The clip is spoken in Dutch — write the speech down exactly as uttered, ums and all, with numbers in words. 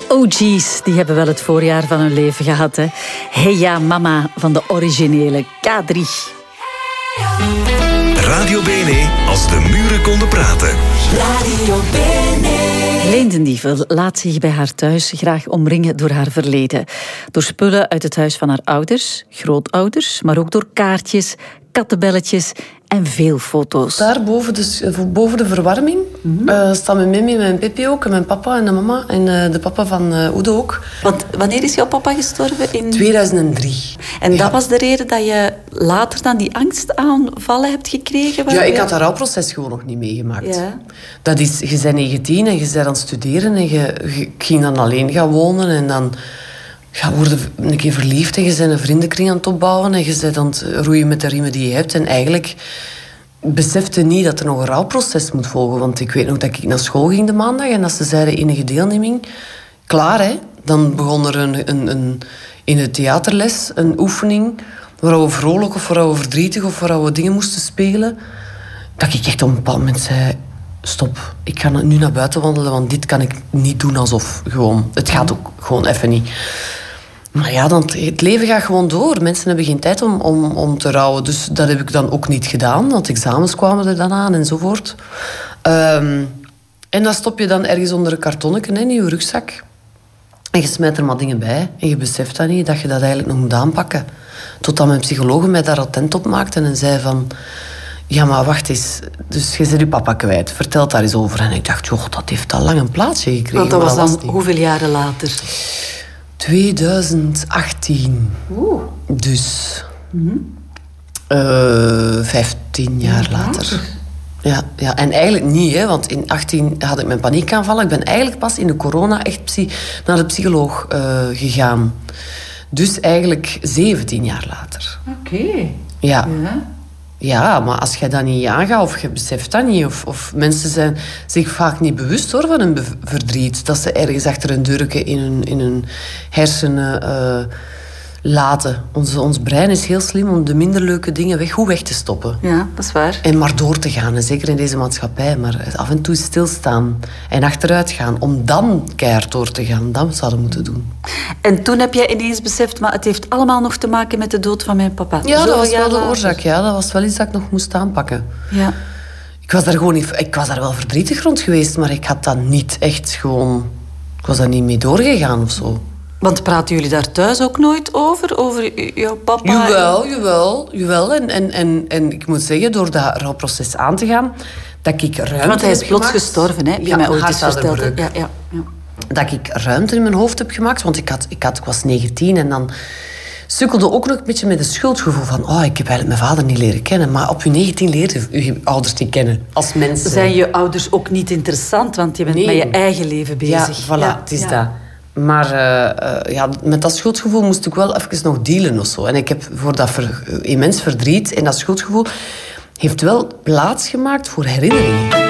O G's, die hebben wel het voorjaar van hun leven gehad. Hè? Hey ja, mama van de originele K drie. Radio B N E, als de muren konden praten. Radio B N E. Leen den Dievel laat zich bij haar thuis graag omringen door haar verleden. Door spullen uit het huis van haar ouders, grootouders, maar ook door kaartjes, kattenbelletjes en veel foto's. Daar boven de, boven de verwarming mm-hmm. uh, staan mijn mimi en mijn Pippi ook, en mijn papa en de mama en uh, de papa van uh, Udo ook. Want wanneer is jouw papa gestorven? In tweeduizend drie. En ja. dat was de reden dat je later dan die angstaanvallen hebt gekregen? Ja, ik had dat rouwproces gewoon nog niet meegemaakt. Ja. Dat is, je bent negentien en je bent aan het studeren en je, je ging dan alleen gaan wonen en dan ga worden een keer verliefd en je bent een vriendenkring aan het opbouwen en je bent aan het roeien met de riemen die je hebt. En eigenlijk besefte niet dat er nog een rouwproces moet volgen. Want ik weet nog dat ik naar school ging de maandag en als ze zeiden enige deelneming, klaar hè. Dan begon er een, een, een, in de theaterles een oefening waar we vrolijk of waar we verdrietig of waar we dingen moesten spelen. Dat ik echt op een bepaald moment zei, stop, ik ga nu naar buiten wandelen, want dit kan ik niet doen alsof gewoon. Het gaat ook gewoon even niet. Maar ja, dan, het leven gaat gewoon door. Mensen hebben geen tijd om, om, om te rouwen. Dus dat heb ik dan ook niet gedaan. Want examens kwamen er dan aan enzovoort. Um, en dan stop je dan ergens onder een kartonnetje in je rugzak. En je smijt er maar dingen bij. En je beseft dan niet dat je dat eigenlijk nog moet aanpakken. Totdat mijn psycholoog mij daar attent op maakte en zei van, ja, maar wacht eens. Dus je bent je papa kwijt. Vertel daar eens over. En ik dacht, joh, dat heeft al lang een plaatsje gekregen. Want dat was dan was hoeveel jaren later? tweeduizend achttien. Oeh. Dus Mm-hmm. uh, vijftien jaar ja, later. Ja, ja, en eigenlijk niet, hè, want in achttien had ik mijn paniekaanvallen. Ik ben eigenlijk pas in de corona echt psy- naar de psycholoog uh, gegaan. Dus eigenlijk zeventien jaar later. Oké. Okay. Ja. ja. Ja, maar als je dat niet aangaat of je beseft dat niet... Of, of mensen zijn zich vaak niet bewust hoor, van hun be- verdriet. Dat ze ergens achter een deurke in hun, in hun hersenen uh, laten. Onze, ons brein is heel slim om de minder leuke dingen weg, goed weg te stoppen. Ja, dat is waar. En maar door te gaan, en zeker in deze maatschappij. Maar af en toe stilstaan en achteruit gaan. Om dan keihard door te gaan. Dat zouden we moeten doen. En toen heb jij ineens beseft, maar het heeft allemaal nog te maken met de dood van mijn papa. Ja, Zo dat was wel de later. oorzaak. Ja, dat was wel iets dat ik nog moest aanpakken. Ja. Ik was daar gewoon niet... Ik was daar wel verdrietig rond geweest, maar ik had dat niet echt gewoon... Ik was daar niet mee doorgegaan of zo. Want praten jullie daar thuis ook nooit over? Over j- jouw papa? Jawel, jawel, jawel. En, en, en, en ik moet zeggen, door dat rouwproces aan te gaan, dat ik ruimte Want hij is heb plots gemaakt. gestorven, hè? Heb je Ja, mij ooit eens hartaderbreuk. verteld. Ja, ja, ja. Dat ik ruimte in mijn hoofd heb gemaakt. Want ik, had, ik, had, ik was negentien en dan sukkelde ook nog een beetje met een schuldgevoel van oh, ik heb eigenlijk mijn vader niet leren kennen. Maar op je negentien leerde je je ouders niet kennen als mensen. Zijn je ouders ook niet interessant? Want je bent Nee. met je eigen leven bezig. Ja, voilà, Ja, het is ja. dat. Maar uh, uh, ja, met dat schuldgevoel moest ik wel even nog dealen of zo. En ik heb voor dat ver, immens verdriet en dat schuldgevoel heeft wel plaats gemaakt voor herinneringen.